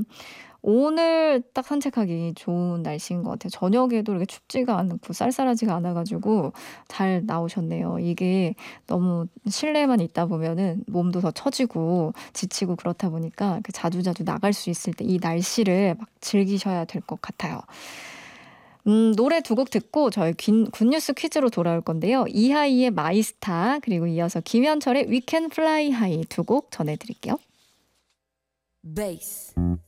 오늘 딱 산책하기 좋은 날씨인 것 같아요. 저녁에도 이렇게 춥지가 않고 쌀쌀하지가 않아 가지고 잘 나오셨네요. 이게 너무 실내에만 있다 보면은 몸도 더 처지고 지치고 그렇다 보니까 그 자주자주 나갈 수 있을 때 이 날씨를 막 즐기셔야 될 것 같아요. 노래 두 곡 듣고 저희 굿뉴스 퀴즈로 돌아올 건데요. 이하이의 마이스타 그리고 이어서 김현철의 We Can Fly High 두 곡 전해 드릴게요. Bass.